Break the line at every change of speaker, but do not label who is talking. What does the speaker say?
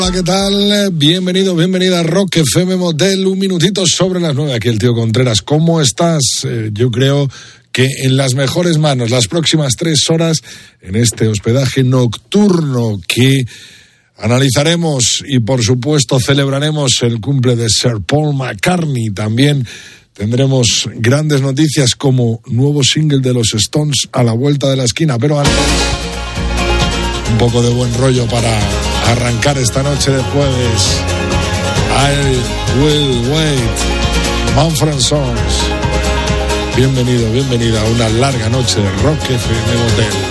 Hola, ¿qué tal? Bienvenido, bienvenida a Rock FM Motel, 1 minutito sobre las 9. Aquí el tío Contreras. ¿Cómo estás? Yo creo que en las mejores manos las próximas 3 horas en este hospedaje nocturno que analizaremos y por supuesto celebraremos el cumple de Sir Paul McCartney. También tendremos grandes noticias como nuevo single de los Stones a la vuelta de la esquina, pero antes un poco de buen rollo para arrancar esta noche de jueves. I Will Wait, Mumford & Sons. Bienvenido, bienvenida a una larga noche de Rock FM Motel.